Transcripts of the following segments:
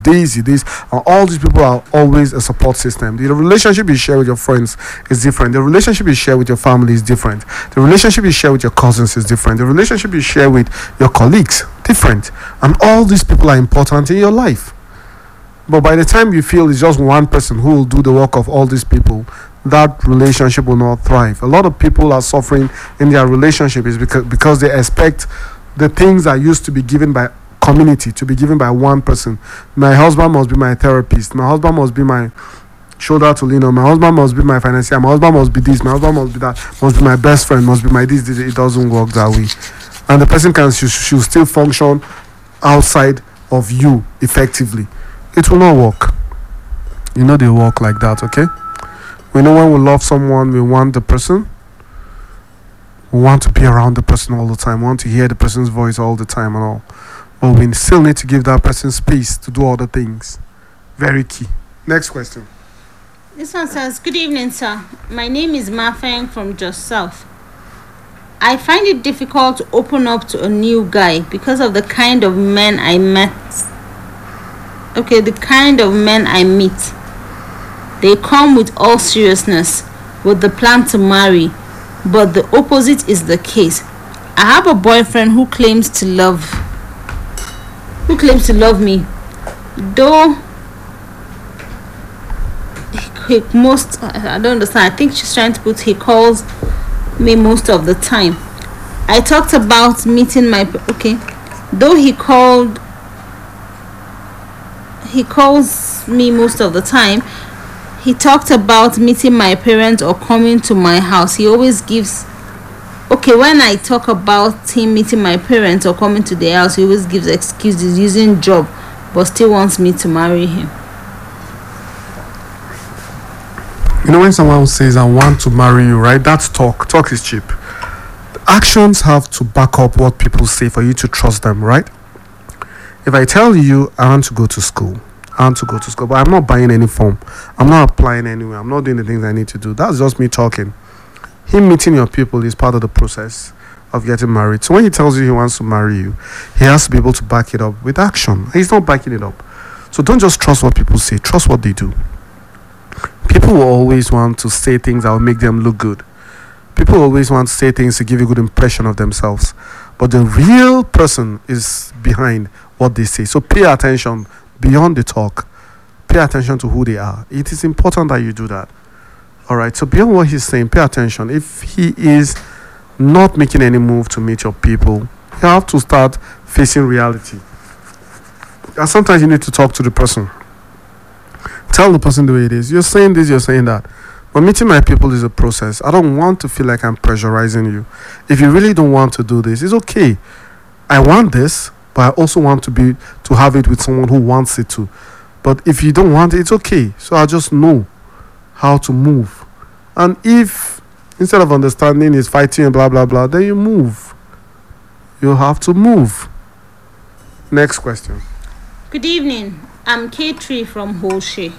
this, he this, and all these people are always a support system. The relationship you share with your friends is different. The relationship you share with your family is different. The relationship you share with your cousins is different. The relationship you share with your colleagues different. And all these people are important in your life. But by the time you feel it's just one person who will do the work of all these people, that relationship will not thrive. A lot of people are suffering in their relationship is because they expect the things that used to be given by community to be given by one person. My husband must be my therapist. My husband must be my shoulder to lean on. My husband must be my financier. My husband must be this. My husband must be that. Must be my best friend. Must be my this. It doesn't work that way. And the person should still function outside of you effectively. It will not work. You know they work like that, okay? We know when we love someone, we want the person. We want to be around the person all the time. We want to hear the person's voice all the time and all. But we still need to give that person space to do other things. Very key. Next question. This one says, good evening, sir. My name is Mafeng from Just South. I find it difficult to open up to a new guy because of the kind of men I met. Okay, the kind of men I meet. They come with all seriousness, with the plan to marry, but the opposite is the case. I have a boyfriend who claims to love me, though I don't understand. I think she's trying to put he calls me most of the time. I talked about meeting my though he calls me most of the time. He talked about meeting my parents or coming to my house. He always gives when I talk about him meeting my parents or coming to their house, he always gives excuses using job, but still wants me to marry him. You know when someone says, I want to marry you, right? That's talk. Talk is cheap. The actions have to back up what people say for you to trust them, right? If I tell you, I want to go to school, but I'm not buying any form. I'm not applying anywhere. I'm not doing the things I need to do. That's just me talking. Him meeting your people is part of the process of getting married. So when he tells you he wants to marry you, he has to be able to back it up with action. He's not backing it up. So don't just trust what people say. Trust what they do. People will always want to say things that will make them look good. People always want to say things to give a good impression of themselves. But the real person is behind what they say. So pay attention beyond the talk. Pay attention to who they are. It is important that you do that. Alright, so beyond what he's saying, pay attention. If he is not making any move to meet your people, you have to start facing reality. And sometimes you need to talk to the person. Tell the person the way it is. You're saying this, you're saying that. But meeting my people is a process. I don't want to feel like I'm pressurizing you. If you really don't want to do this, it's okay. I want this, but I also want to have it with someone who wants it too. But if you don't want it, it's okay. So I just know how to move. And if instead of understanding is fighting and blah blah blah, then you move. You have to move. Next question. Good evening. I'm K3 from Holshe.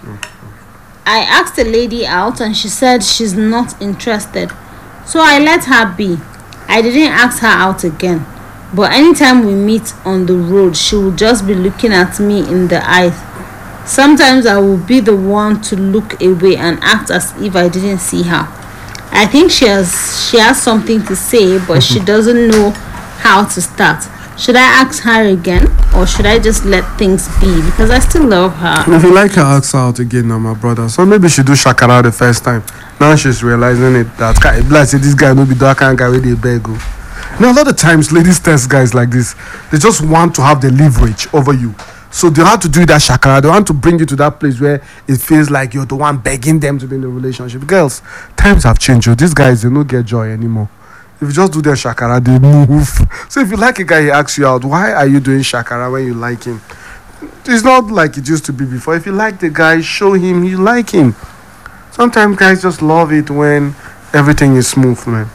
I asked a lady out and she said she's not interested. So I let her be. I didn't ask her out again. But anytime we meet on the road, she will just be looking at me in the eyes. Sometimes I will be the one to look away and act as if I didn't see her. I think she has something to say, but she doesn't know how to start. Should I ask her again, or should I just let things be? Because I still love her. If you like her, ask her out again now, my brother. So maybe she do shakara the first time. Now she's realizing it that this guy no be that kind of guy with the beg. Now a lot of times ladies test guys like this. They just want to have the leverage over you. So they have to do that shakara. They want to bring you to that place where it feels like you're the one begging them to be in the relationship. Girls, times have changed. These guys, they don't get joy anymore. If you just do their shakara, they move. So if you like a guy, he asks you out, why are you doing shakara when you like him? It's not like it used to be before. If you like the guy, show him you like him. Sometimes guys just love it when everything is smooth, man.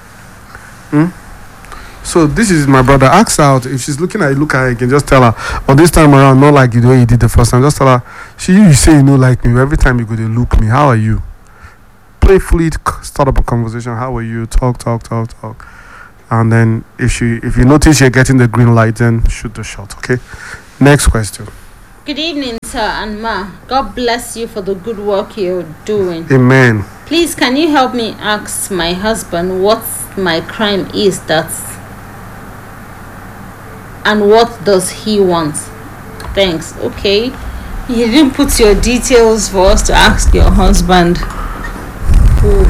So this is my brother. Ask her out. If she's looking at you, look at her again. Just tell her. But this time around, not like the way you did the first time. Just tell her. You say you don't like me. Every time you go, they look me. How are you? Playfully start up a conversation. How are you? Talk. And then if you notice you're getting the green light, then shoot the shot. Okay. Next question. Good evening, sir and ma. God bless you for the good work you're doing. Amen. Please, can you help me ask my husband what my crime is and what does he want? Thanks. Okay. You didn't put your details for us to ask your husband. Who?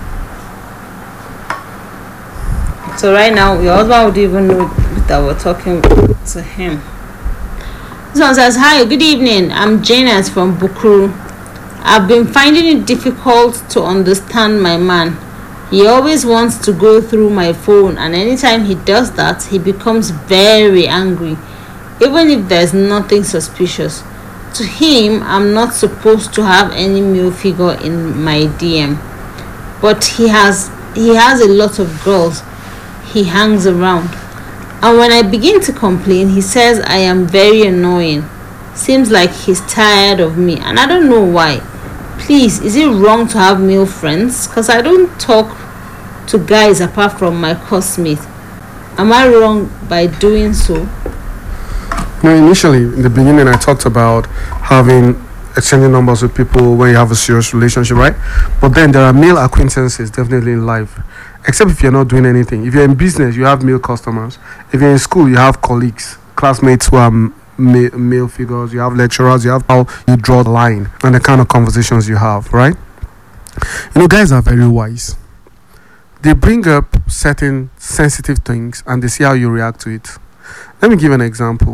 So right now, your husband would even know that we're talking to him. This one says, hi, good evening. I'm Janet from Bukuru. I've been finding it difficult to understand my man. He always wants to go through my phone, and anytime he does that, he becomes very angry, even if there's nothing suspicious. To him, I'm not supposed to have any male figure in my DM, but he has a lot of girls he hangs around. And when I begin to complain, he says I am very annoying. Seems like he's tired of me, and I don't know why. Please, is it wrong to have male friends? Because I don't talk to guys apart from my classmates. Am I wrong by doing so? No, initially, in the beginning, I talked about exchanging numbers with people when you have a serious relationship, right? But then there are male acquaintances definitely in life. Except if you're not doing anything. If you're in business, you have male customers. If you're in school, you have colleagues, classmates who are male figures. You have lecturers. You have how you draw the line and the kind of conversations you have, right? Guys are very wise. They bring up certain sensitive things and they see how you react to it. Let me give an example.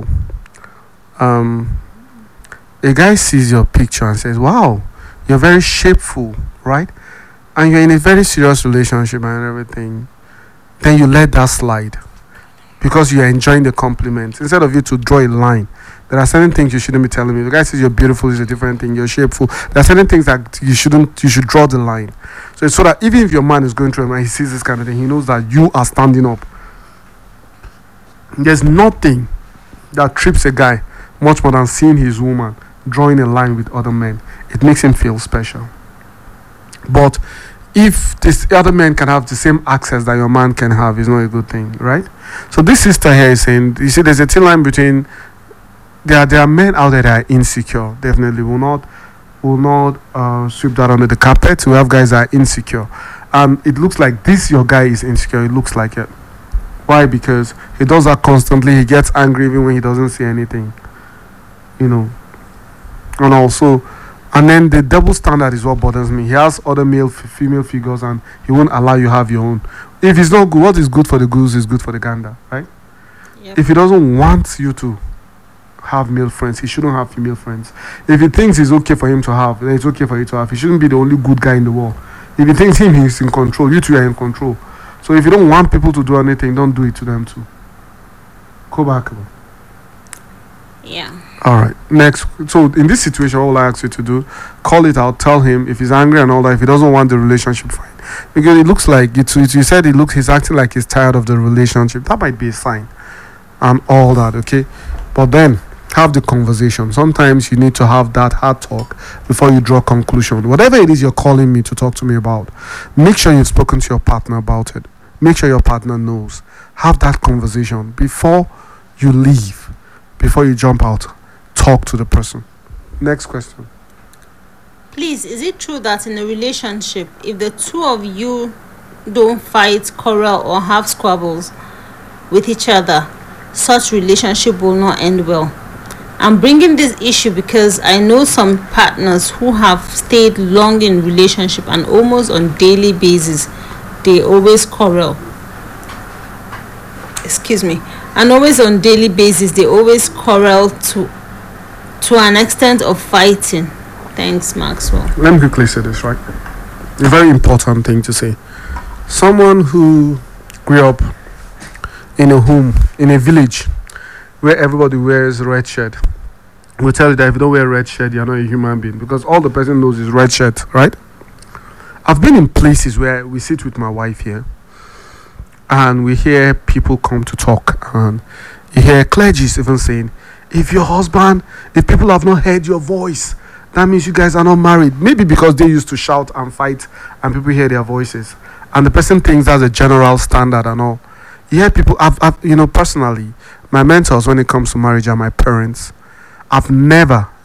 A guy sees your picture and says, wow, you're very shapeful, right? And you're in a very serious relationship and everything, then you let that slide because you're enjoying the compliment. Instead of you to draw a line, there are certain things you shouldn't be telling me. The guy says you're beautiful is a different thing, you're shapeful. There are certain things that you should draw the line. So it's so that even if your man is going through it and he sees this kind of thing, he knows that you are standing up. There's nothing that trips a guy much more than seeing his woman drawing a line with other men. It makes him feel special. But if this other man can have the same access that your man can have, it's not a good thing, right? So this sister here is saying, you see, there's a thin line between there are men out there that are insecure. Definitely will not sweep that under the carpet. We have guys that are insecure, and it looks like your guy is insecure. It looks like it. Why? Because he does that constantly. He gets angry even when he doesn't see anything, and also. And then the double standard is what bothers me. He has other female figures, and he won't allow you have your own. If it's not good, what is good for the goose is good for the gander, right? Yep. If he doesn't want you to have male friends, he shouldn't have female friends. If he thinks it's okay for him to have, then it's okay for you to have. He shouldn't be the only good guy in the world. If he thinks he's in control, you two are in control. So if you don't want people to do anything, don't do it to them too. Go back. Yeah. All right. Next. So in this situation, all I ask you to do, call it out. Tell him if he's angry and all that. If he doesn't want the relationship, fine. Because it looks like you said he's acting like he's tired of the relationship. That might be a sign, and all that. Okay. But then have the conversation. Sometimes you need to have that hard talk before you draw conclusion. Whatever it is you're calling me to talk to me about, make sure you've spoken to your partner about it. Make sure your partner knows. Have that conversation before you leave. Before you jump out, talk to the person. Next question. Please, is it true that in a relationship, if the two of you don't fight, quarrel, or have squabbles with each other, such relationship will not end well? I'm bringing this issue because I know some partners who have stayed long in relationship and almost on daily basis, they always quarrel. And always on daily basis, they always quarrel to an extent of fighting. Thanks, Maxwell. Let me quickly say this, right? A very important thing to say. Someone who grew up in a home, in a village, where everybody wears red shirt, will tell you that if you don't wear red shirt, you're not a human being. Because all the person knows is red shirt, right? I've been in places where we sit with my wife here, and we hear people come to talk, and you hear clergies even saying, if people have not heard your voice, that means you guys are not married. Maybe because they used to shout and fight and people hear their voices, and the person thinks that's a general standard and all. You hear people, I've personally, my mentors when it comes to marriage are my parents. I've never